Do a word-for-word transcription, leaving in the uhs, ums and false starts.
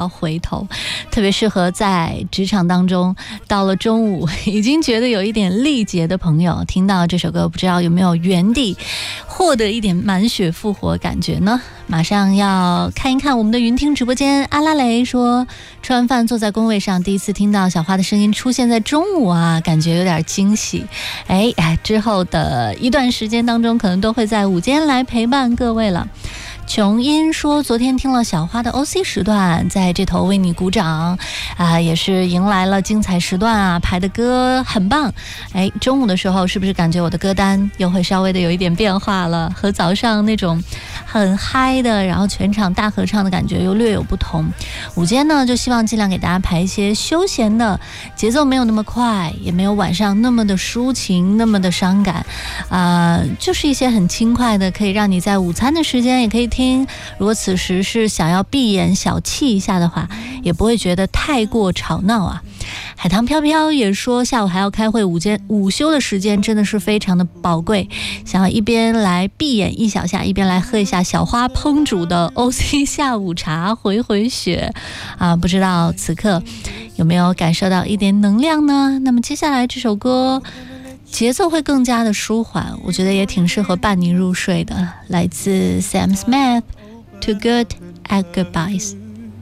要回头，特别适合在职场当中到了中午已经觉得有一点力竭的朋友，听到这首歌不知道有没有原地获得一点满血复活感觉呢？马上要看一看我们的云听直播间，阿拉蕾说吃完饭坐在工位上，第一次听到小花的声音出现在中午啊，感觉有点惊喜。哎哎，之后的一段时间当中可能都会在午间来陪伴各位了。琼音说昨天听了小花的 O C 时段，在这头为你鼓掌啊，也是迎来了精彩时段啊，排的歌很棒。哎，中午的时候是不是感觉我的歌单又会稍微的有一点变化了，和早上那种很嗨的然后全场大合唱的感觉又略有不同。午间呢就希望尽量给大家排一些休闲的，节奏没有那么快，也没有晚上那么的抒情那么的伤感啊、呃，就是一些很轻快的，可以让你在午餐的时间也可以听，如果此时是想要闭眼小憩一下的话，也不会觉得太过吵闹啊。海棠飘飘也说下午还要开会，午间午休的时间真的是非常的宝贵，想要一边来闭眼一小下，一边来喝一下小花烹煮的 O C 下午茶回回血啊！不知道此刻有没有感受到一点能量呢？那么接下来这首歌节奏会更加的舒缓，我觉得也挺适合伴你入睡的，来自 Sam Smith Too Good at Goodbyes。